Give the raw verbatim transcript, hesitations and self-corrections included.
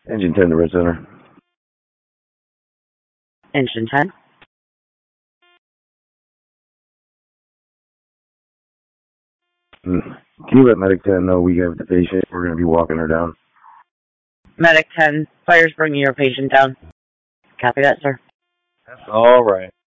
Engine ten to Red Center. Engine ten. Mm. Can you let Medic ten know we have the patient? We're going to be walking her down. Medic ten, fire's bringing your patient down. Copy that, sir. All right.